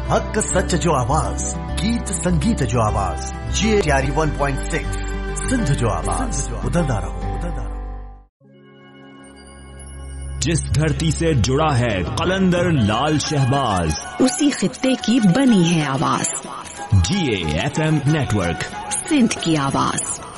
हक सच जो आवाज, गीत संगीत जो आवाज, GATRE 1.6 सिंध जो आवाज, उदंदा रहो। जिस धरती से जुड़ा है कलंदर लाल शहबाज, उसी खित्ते की बनी है आवाज। GAFM नेटवर्क, सिंध की आवाज।